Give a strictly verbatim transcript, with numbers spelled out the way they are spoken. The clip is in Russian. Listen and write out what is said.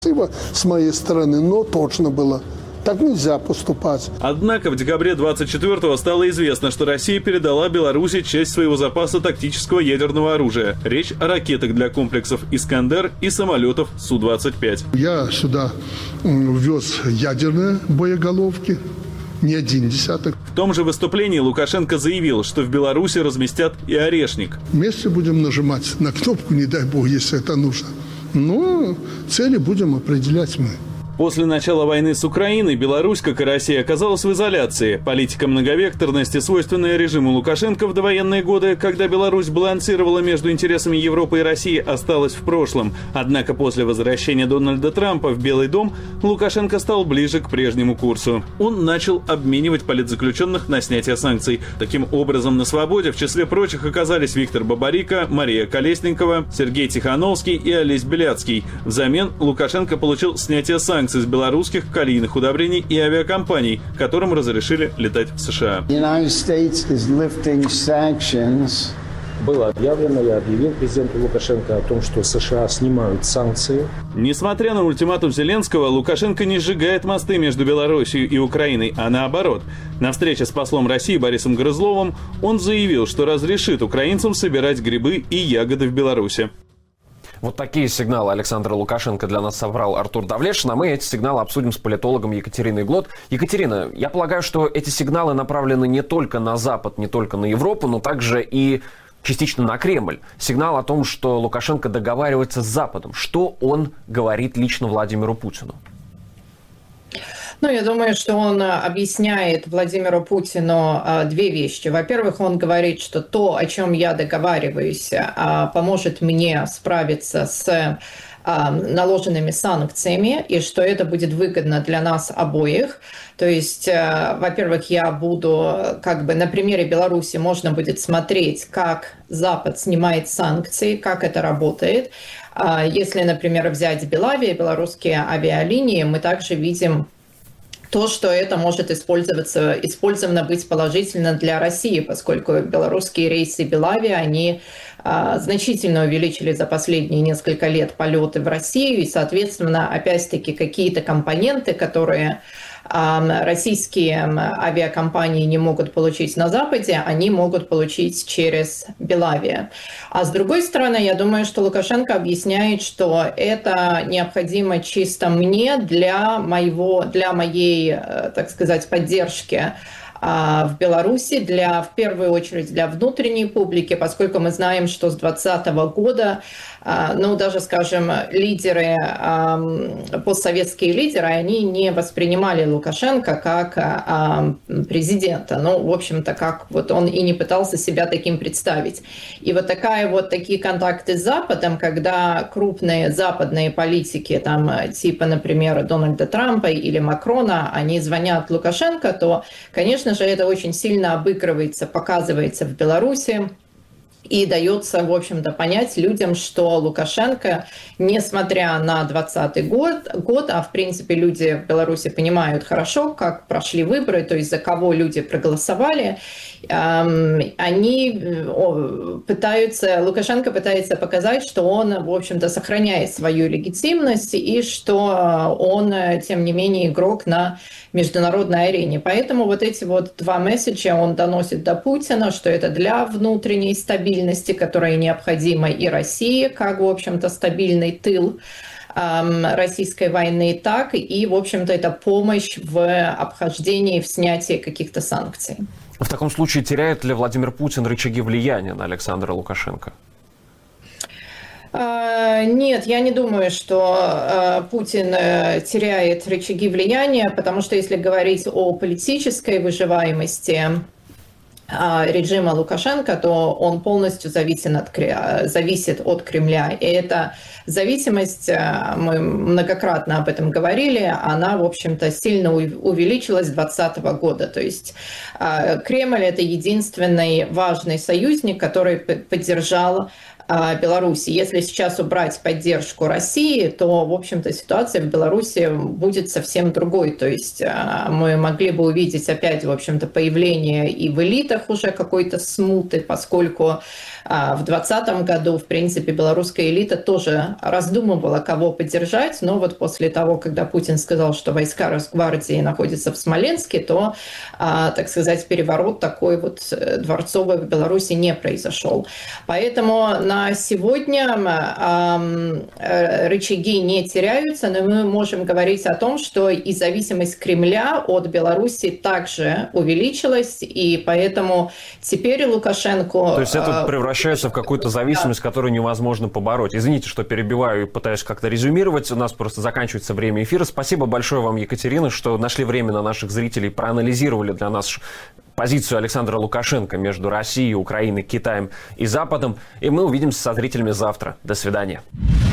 С моей стороны, но точно было. Так нельзя поступать. Однако в декабре двадцать четвёртого стало известно, что Россия передала Беларуси часть своего запаса тактического ядерного оружия. Речь о ракетах для комплексов «Искандер» и самолетов Су двадцать пять. Я сюда ввез ядерные боеголовки. Не один десяток. В том же выступлении Лукашенко заявил, что в Беларуси разместят и «Орешник». Вместе будем нажимать на кнопку, не дай бог, если это нужно. Но цели будем определять мы. После начала войны с Украиной Беларусь, как и Россия, оказалась в изоляции. Политика многовекторности, свойственная режиму Лукашенко в довоенные годы, когда Беларусь балансировала между интересами Европы и России, осталась в прошлом. Однако после возвращения Дональда Трампа в Белый дом Лукашенко стал ближе к прежнему курсу. Он начал обменивать политзаключенных на снятие санкций. Таким образом, на свободе в числе прочих оказались Виктор Бабарико, Мария Колесникова, Сергей Тихановский и Олесь Беляцкий. Взамен Лукашенко получил снятие санкций из белорусских калийных удобрений и авиакомпаний, которым разрешили летать в США. Было объявлено, я объявил президенту Лукашенко о том, что США снимают санкции. Несмотря на ультиматум Зеленского, Лукашенко не сжигает мосты между Белоруссией и Украиной, а наоборот. На встрече с послом России Борисом Грызловым он заявил, что разрешит украинцам собирать грибы и ягоды в Беларуси. Вот такие сигналы Александра Лукашенко для нас собрал Артур Давлетшин, а мы эти сигналы обсудим с политологом Екатериной Глот. Екатерина, я полагаю, что эти сигналы направлены не только на Запад, не только на Европу, но также и частично на Кремль. Сигнал о том, что Лукашенко договаривается с Западом. Что он говорит лично Владимиру Путину? Ну, я думаю, что он объясняет Владимиру Путину две вещи. Во-первых, он говорит, что то, о чем я договариваюсь, поможет мне справиться с наложенными санкциями, и что это будет выгодно для нас обоих. То есть, во-первых, я буду, как бы на примере Беларуси можно будет смотреть, как Запад снимает санкции, как это работает. Если, например, взять Белавия, белорусские авиалинии, мы также видим то, что это может использоваться, использовано быть положительно для России, поскольку белорусские рейсы Белавия, они а, значительно увеличили за последние несколько лет полеты в Россию, и, соответственно, опять-таки какие-то компоненты, которые а, российские авиакомпании не могут получить на Западе, они могут получить через Белавия. А с другой стороны, я думаю, что Лукашенко объясняет, что это необходимо чисто мне для моего, для моей, так сказать, поддержки в Беларуси, для, в первую очередь для внутренней публики, поскольку мы знаем, что с двадцатого года, ну, даже, скажем, лидеры, постсоветские лидеры, они не воспринимали Лукашенко как президента. Ну, в общем-то, как вот он и не пытался себя таким представить. И вот такая вот такие контакты с Западом, когда крупные западные политики, там, типа, например, Дональда Трампа или Макрона, они звонят Лукашенко, то, конечно же, это очень сильно обыгрывается, показывается в Беларуси. И дается, в общем-то, понять людям, что Лукашенко, несмотря на двадцатый год, год, а в принципе люди в Беларуси понимают хорошо, как прошли выборы, то есть за кого люди проголосовали, они пытаются, Лукашенко пытается показать, что он, в общем-то, сохраняет свою легитимность и что он, тем не менее, игрок на международной арене. Поэтому вот эти вот два месседжа он доносит до Путина, что это для внутренней стабильности, которая необходима и России, как, в общем-то, стабильный тыл российской войны, так и, в общем-то, это помощь в обхождении, в снятии каких-то санкций. В таком случае теряет ли Владимир Путин рычаги влияния на Александра Лукашенко? Нет, я не думаю, что Путин теряет рычаги влияния, потому что если говорить о политической выживаемости режима Лукашенко, то он полностью зависит от, зависит от Кремля. И эта зависимость, мы многократно об этом говорили, она, в общем-то, сильно увеличилась с двадцатого года. То есть Кремль – это единственный важный союзник, который поддержал Беларуси. Если сейчас убрать поддержку России, то, в общем-то, ситуация в Беларуси будет совсем другой. То есть мы могли бы увидеть опять, в общем-то, появление и в элитах уже какой-то смуты, поскольку В двадцатом году, в принципе, белорусская элита тоже раздумывала, кого поддержать, но вот после того, когда Путин сказал, что войска Росгвардии находятся в Смоленске, то, так сказать, переворот такой вот дворцовый в Беларуси не произошел. Поэтому на сегодня рычаги не теряются, но мы можем говорить о том, что и зависимость Кремля от Беларуси также увеличилась, и поэтому теперь Лукашенко... То есть это превращается в какую-то зависимость, которую невозможно побороть. Извините, что перебиваю и пытаюсь как-то резюмировать. У нас просто заканчивается время эфира. Спасибо большое вам, Екатерина, что нашли время на наших зрителей, проанализировали для нас позицию Александра Лукашенко между Россией, Украиной, Китаем и Западом. И мы увидимся со зрителями завтра. До свидания.